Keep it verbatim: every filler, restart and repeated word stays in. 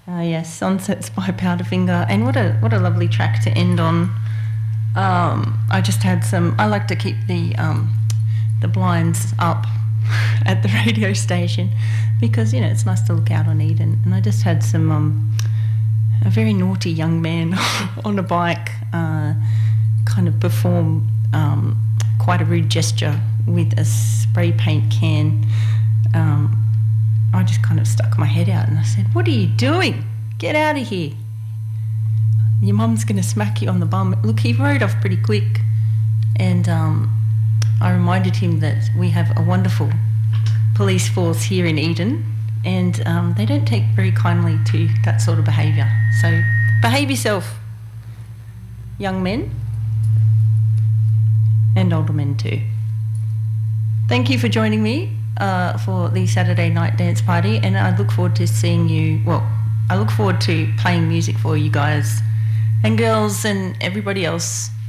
Uh, yes, Sunsets by Powderfinger, and what a what a lovely track to end on. Um, I just had some. I like to keep the um, the blinds up at the radio station because you know it's nice to look out on Eden. And I just had some um, a very naughty young man on a bike uh, kind of perform um, quite a rude gesture with a spray paint can. Um, I just kind of stuck my head out and I said, "What are you doing? Get out of here. Your mum's going to smack you on the bum." Look, he rode off pretty quick, and um, I reminded him that we have a wonderful police force here in Eden, and um, they don't take very kindly to that sort of behaviour. So behave yourself, young men, and older men too. Thank you for joining me uh, for the Saturday night dance party, and I look forward to seeing you, well, I look forward to playing music for you guys and girls and everybody else